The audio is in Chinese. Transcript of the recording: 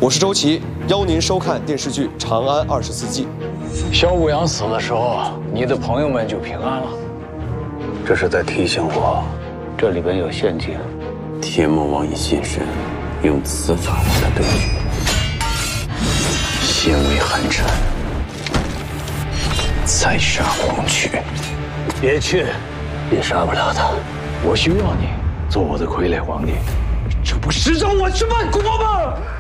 我是周琦，邀您收看电视剧《长安24季》。 萧武阳死的时候，你的朋友们就平安了。 这是在提醒我， 这里边有陷阱。 铁魔王已现身，用此法和他对决。先为寒蝉，再杀黄渠。 别去，也杀不了他。我需要你做我的傀儡皇帝，这不是让我去卖国吗？